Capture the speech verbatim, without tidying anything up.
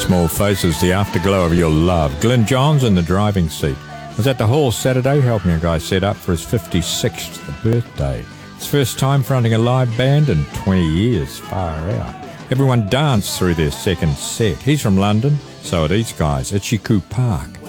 Small Faces, the afterglow of your love. Glyn Johns in the driving seat. Was at the hall Saturday helping a guy set up for his fifty-sixth birthday. It's first time fronting a live band in twenty years. Far out. Everyone danced through their second set. He's from London, so are these guys. Itchy Coo Park.